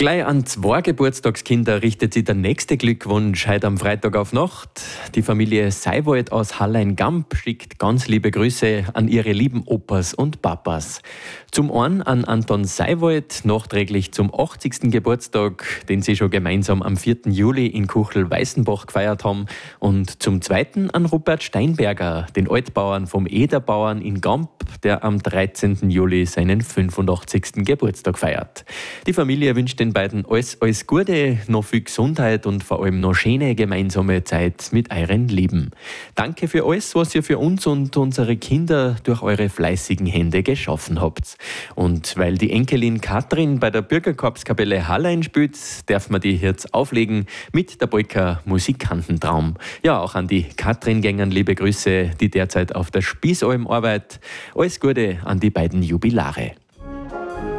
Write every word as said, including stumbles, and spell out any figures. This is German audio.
Gleich an zwei Geburtstagskinder richtet sich der nächste Glückwunsch heute am Freitag auf Nacht. Die Familie Seiwald aus Hallein-Gamp schickt ganz liebe Grüße an ihre lieben Opas und Papas. Zum einen an Anton Seiwald, nachträglich zum achtzigsten Geburtstag, den sie schon gemeinsam am vierten Juli in Kuchel-Weißenbach gefeiert haben. Und zum zweiten an Rupert Steinberger, den Altbauern vom Ederbauern in Gamp, der am dreizehnten Juli seinen fünfundachtzigsten Geburtstag feiert. Die Familie wünscht den beiden alles, alles Gute, noch viel Gesundheit und vor allem noch schöne gemeinsame Zeit mit euren Lieben. Danke für alles, was ihr für uns und unsere Kinder durch eure fleißigen Hände geschaffen habt. Und weil die Enkelin Katrin bei der Bürgerkorpskapelle Hallein spielt, darf man die jetzt auflegen mit der Polka Musikantentraum. Ja, auch an die Katrin gängen liebe Grüße, die derzeit auf der Spießalm arbeitet. Alles Gute an die beiden Jubilare.